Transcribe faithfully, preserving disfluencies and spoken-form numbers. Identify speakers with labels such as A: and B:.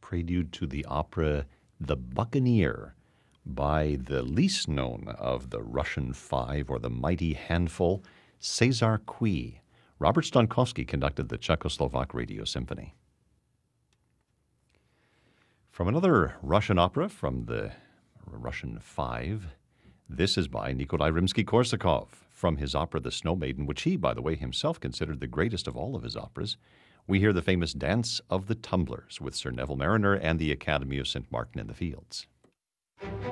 A: prelude to the opera The Buccaneer by the least known of the Russian Five, or the Mighty Handful, Cezar Cui. Robert Stankowski conducted the Czechoslovak Radio Symphony. From another Russian opera from the Russian Five, this is by Nikolai Rimsky-Korsakov from his opera The Snow Maiden, which he, by the way, himself considered the greatest of all of his operas. We hear the famous Dance of the Tumblers with Sir Neville Mariner and the Academy of Saint Martin in the Fields.